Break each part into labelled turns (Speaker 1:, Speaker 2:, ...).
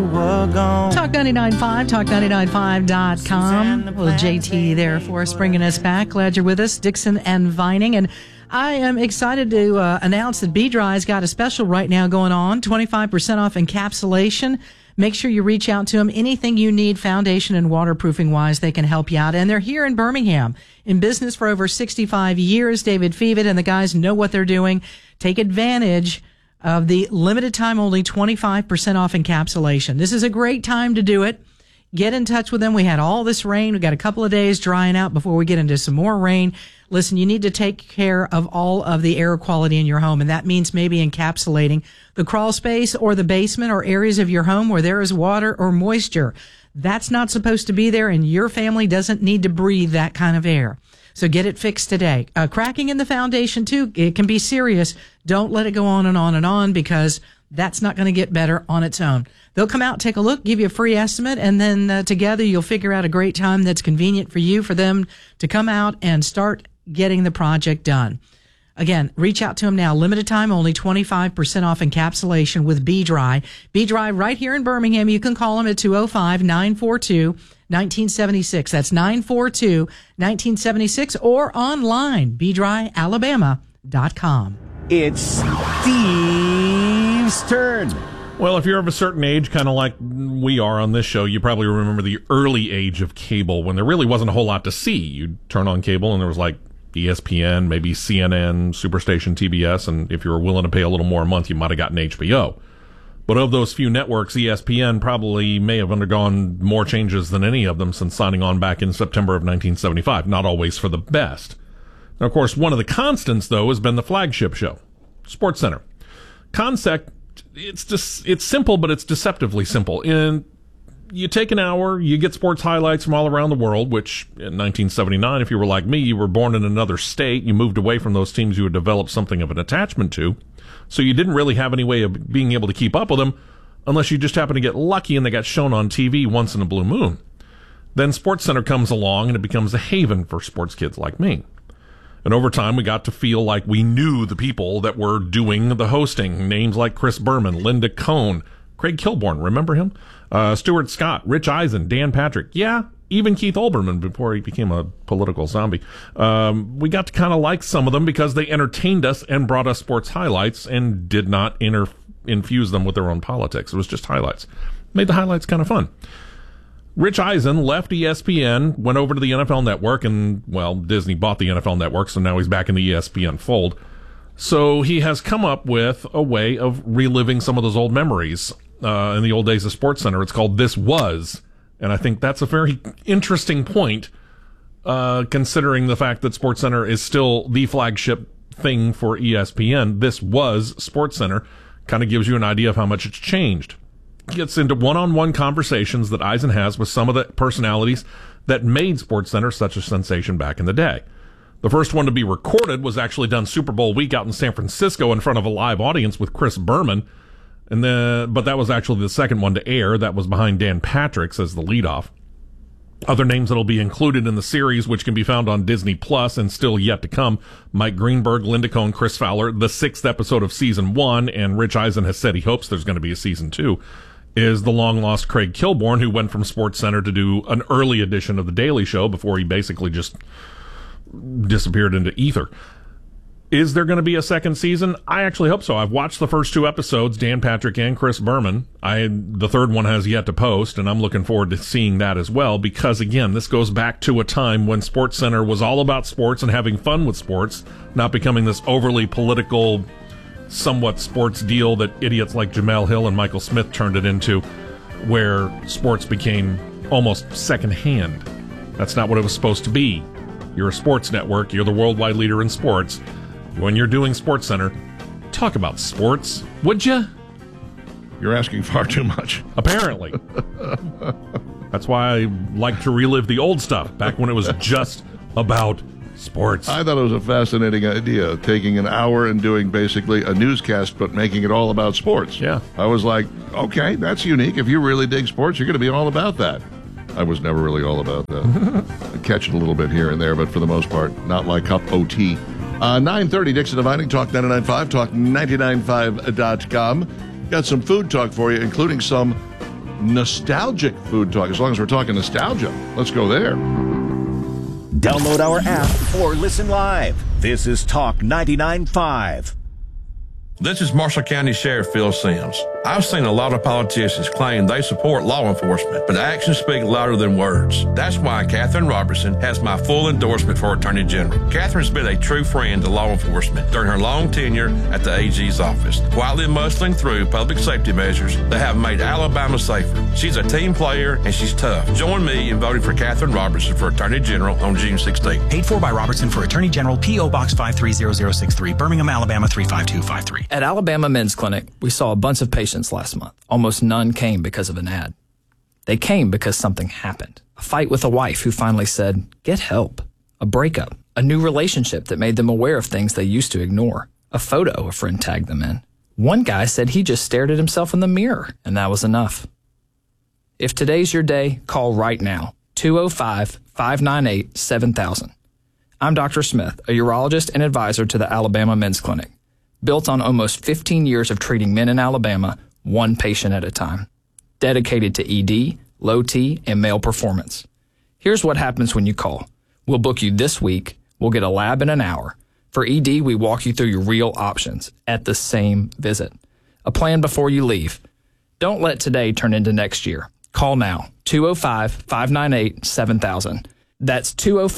Speaker 1: Talk 99.5, talk995.com. Little JT there for us, bringing us back. Glad you're with us, Dixon and Vining. And I am excited to announce that B-Dry's got a special right now going on, 25% off encapsulation. Make sure you reach out to them. Anything you need foundation and waterproofing-wise, they can help you out. And they're here in Birmingham, in business for over 65 years. David Fevet and the guys know what they're doing. Take advantage of the limited time only 25% off encapsulation. This is a great time to do it. Get in touch with them. We had all this rain. We got a couple of days drying out before we get into some more rain. Listen, you need to take care of all of the air quality in your home, and that means maybe encapsulating the crawl space or the basement or areas of your home where there is water or moisture. That's not supposed to be there, and your family doesn't need to breathe that kind of air. So get it fixed today. Cracking in the foundation, too, it can be serious. Don't let it go on and on and on, because that's not going to get better on its own. They'll come out, take a look, give you a free estimate, and then together you'll figure out a great time that's convenient for you, for them to come out and start getting the project done. Again, reach out to them now. Limited time only, 25% off encapsulation with B-Dry. B-Dry right here in Birmingham. You can call them at 205-942-1976. That's 942-1976, or online, bdryalabama.com.
Speaker 2: It's Steve's turn.
Speaker 3: Well, if you're of a certain age, kind of like we are on this show, you probably remember the early age of cable when there really wasn't a whole lot to see. You'd turn on cable and there was like ESPN, maybe CNN, Superstation, TBS, and if you were willing to pay a little more a month, you might have gotten HBO. But of those few networks, ESPN probably may have undergone more changes than any of them since signing on back in September of 1975. Not always for the best. Now, of course, one of the constants, though, has been the flagship show, SportsCenter. Concept, it's simple, but it's deceptively simple. And you take an hour, you get sports highlights from all around the world, which in 1979, if you were like me, you were born in another state, you moved away from those teams you had developed something of an attachment to, so you didn't really have any way of being able to keep up with them unless you just happened to get lucky and they got shown on TV once in a blue moon. Then SportsCenter comes along and it becomes a haven for sports kids like me. And over time, we got to feel like we knew the people that were doing the hosting. Names like Chris Berman, Linda Cohn, Craig Kilborn, remember him? Stuart Scott, Rich Eisen, Dan Patrick. Yeah, even Keith Olbermann before he became a political zombie. We got to kind of like some of them because they entertained us and brought us sports highlights and did not infuse them with their own politics. It was just highlights. Made the highlights kind of fun. Rich Eisen left ESPN, went over to the NFL Network, and, well, Disney bought the NFL Network, so now he's back in the ESPN fold. So he has come up with a way of reliving some of those old memories in the old days of SportsCenter. It's called This Was, and I think that's a very interesting point, considering the fact that SportsCenter is still the flagship thing for ESPN. This Was SportsCenter. Kind of gives you an idea of how much it's changed. Gets into one-on-one conversations that Eisen has with some of the personalities that made SportsCenter such a sensation back in the day. The first one to be recorded was actually done Super Bowl week out in San Francisco in front of a live audience with Chris Berman, but that was actually the second one to air. That was behind Dan Patrick as the leadoff. Other names that'll be included in the series, which can be found on Disney Plus and still yet to come: Mike Greenberg, Linda Cohn, Chris Fowler. The 6th episode of season 1, and Rich Eisen has said he hopes there's going to be a season 2. Is the long-lost Craig Kilborn, who went from SportsCenter to do an early edition of The Daily Show before he basically just disappeared into ether. Is there going to be a second season? I actually hope so. I've watched the first 2 episodes, Dan Patrick and Chris Berman. The third one has yet to post, and I'm looking forward to seeing that as well, because, again, this goes back to a time when SportsCenter was all about sports and having fun with sports, not becoming this overly political, somewhat sports deal that idiots like Jemele Hill and Michael Smith turned it into, where sports became almost secondhand. That's not what it was supposed to be. You're a sports network. You're the worldwide leader in sports. When you're doing SportsCenter, talk about sports, would you?
Speaker 4: You're asking far too much.
Speaker 3: Apparently. That's why I like to relive the old stuff, back when it was just about sports.
Speaker 4: I thought it was a fascinating idea, taking an hour and doing basically a newscast, but making it all about sports.
Speaker 3: Yeah.
Speaker 4: I was like, okay, that's unique. If you really dig sports, you're going to be all about that. I was never really all about that. I catch it a little bit here and there, but for the most part, not my cup of tea. 9:30, Dixon and Vining, Talk 99.5, talk995.com. Got some food talk for you, including some nostalgic food talk, as long as we're talking nostalgia. Let's go there.
Speaker 2: Download our app or listen live. This is Talk 99.5.
Speaker 5: This is Marshall County Sheriff Phil Sims. I've seen a lot of politicians claim they support law enforcement, but actions speak louder than words. That's why Catherine Robertson has my full endorsement for Attorney General. Catherine's been a true friend to law enforcement during her long tenure at the AG's office, quietly muscling through public safety measures that have made Alabama safer. She's a team player and she's tough. Join me in voting for Catherine Robertson for Attorney General on June 16th.
Speaker 6: Paid for by Robertson for Attorney General, P.O. Box 530063, Birmingham, Alabama 35253.
Speaker 7: At Alabama Men's Clinic, we saw a bunch of patients last month. Almost none came because of an ad. They came because something happened. A fight with a wife who finally said, get help. A breakup. A new relationship that made them aware of things they used to ignore. A photo a friend tagged them in. One guy said he just stared at himself in the mirror, and that was enough. If today's your day, call right now. 205-598-7000. I'm Dr. Smith, a urologist and advisor to the Alabama Men's Clinic. Built on almost 15 years of treating men in Alabama, one patient at a time. Dedicated to ED, low T, and male performance. Here's what happens when you call. We'll book you this week. We'll get a lab in an hour. For ED, we walk you through your real options at the same visit. A plan before you leave. Don't let today turn into next year. Call now. 205-598-7000. That's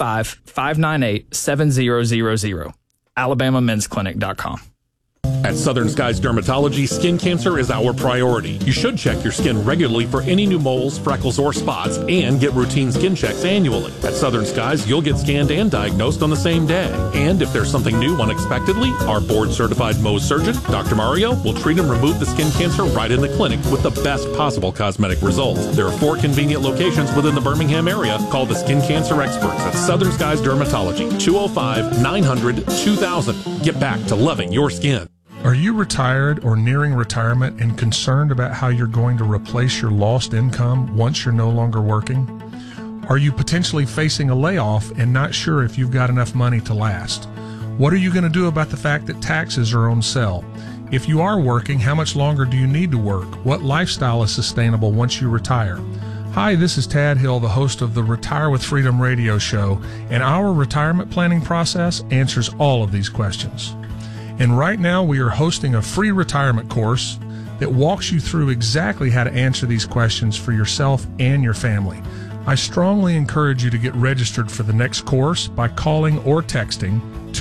Speaker 7: 205-598-7000. AlabamaMen'sClinic.com.
Speaker 3: At Southern Skies Dermatology, skin cancer is our priority. You should check your skin regularly for any new moles, freckles, or spots, and get routine skin checks annually. At Southern Skies, you'll get scanned and diagnosed on the same day. And if there's something new unexpectedly, our board-certified Mohs surgeon, Dr. Mario, will treat and remove the skin cancer right in the clinic with the best possible cosmetic results. There are 4 convenient locations within the Birmingham area. Call the skin cancer experts at Southern Skies Dermatology, 205-900-2000. Get back to loving your skin.
Speaker 8: Are you retired or nearing retirement and concerned about how you're going to replace your lost income once you're no longer working? Are you potentially facing a layoff and not sure if you've got enough money to last? What are you going to do about the fact that taxes are on sale? If you are working, how much longer do you need to work? What lifestyle is sustainable once you retire? Hi, this is Tad Hill, the host of the Retire with Freedom radio show, and our retirement planning process answers all of these questions. And right now we are hosting a free retirement course that walks you through exactly how to answer these questions for yourself and your family. I strongly encourage you to get registered for the next course by calling or texting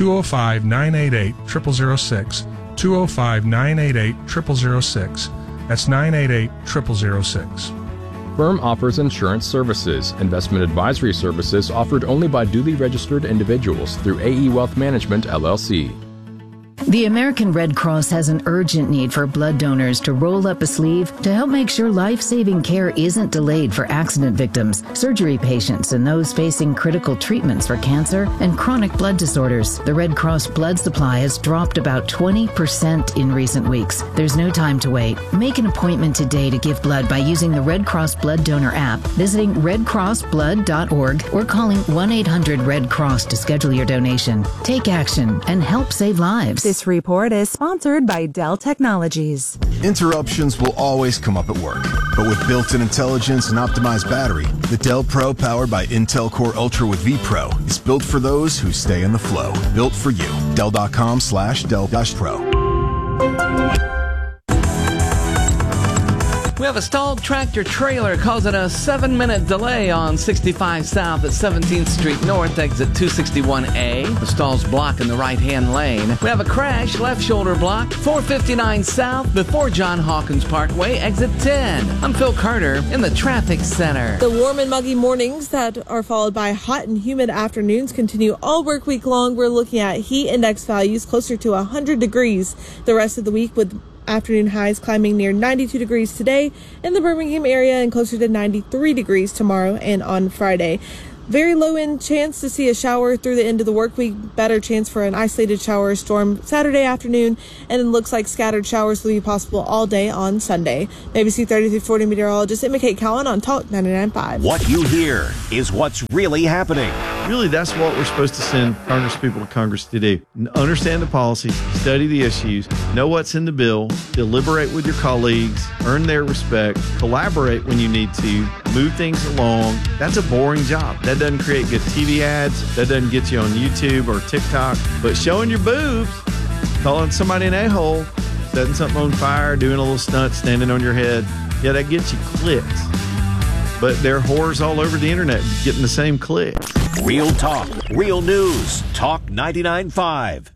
Speaker 8: 205-988-0006, 205-988-0006. That's 988-0006.
Speaker 9: Firm offers insurance services. Investment advisory services offered only by duly registered individuals through AE Wealth Management, LLC.
Speaker 10: The American Red Cross has an urgent need for blood donors to roll up a sleeve to help make sure life-saving care isn't delayed for accident victims, surgery patients, and those facing critical treatments for cancer and chronic blood disorders. The Red Cross blood supply has dropped about 20% in recent weeks. There's no time to wait. Make an appointment today to give blood by using the Red Cross Blood Donor app, visiting redcrossblood.org, or calling 1-800-RED-CROSS to schedule your donation. Take action and help save lives.
Speaker 11: This report is sponsored by Dell Technologies.
Speaker 12: Interruptions will always come up at work, but with built-in intelligence and optimized battery, the Dell Pro powered by Intel Core Ultra with vPro is built for those who stay in the flow. Built for you. Dell.com/Dell-Pro.
Speaker 13: We have a stalled tractor trailer causing a 7-minute delay on 65 South at 17th Street North, exit 261A. The stall's blocking the right-hand lane. We have a crash, left shoulder block, 459 South before John Hawkins Parkway, exit 10. I'm Phil Carter in the traffic center.
Speaker 14: The warm and muggy mornings that are followed by hot and humid afternoons continue all work week long. We're looking at heat index values closer to 100 degrees the rest of the week, with afternoon highs climbing near 92 degrees today in the Birmingham area and closer to 93 degrees tomorrow and on Friday. Very low end chance to see a shower through the end of the work week. Better chance for an isolated shower or storm Saturday afternoon, and it looks like scattered showers will be possible all day on Sunday. ABC 3340 meteorologist Emma Kate Cowan on Talk 99.5.
Speaker 2: What you hear is what's really happening.
Speaker 15: Really, that's what we're supposed to send Congress people to Congress to do. Understand the policies, study the issues, know what's in the bill, deliberate with your colleagues, earn their respect, collaborate when you need to, move things along. That's a boring job. That doesn't create good TV ads. That doesn't get you on YouTube or TikTok. But showing your boobs, calling somebody an a-hole, setting something on fire, doing a little stunt, standing on your head, yeah, that gets you clicks. But there are whores all over the internet getting the same clicks.
Speaker 2: Real talk, real news. Talk 99.5.